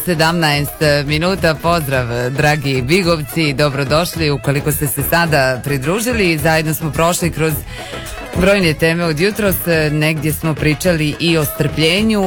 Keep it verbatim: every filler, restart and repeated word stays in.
sedamnaest minuta, pozdrav dragi Bigovci, dobrodošli ukoliko ste se sada pridružili. Zajedno smo prošli kroz brojne teme od jutros, negdje smo pričali i o strpljenju,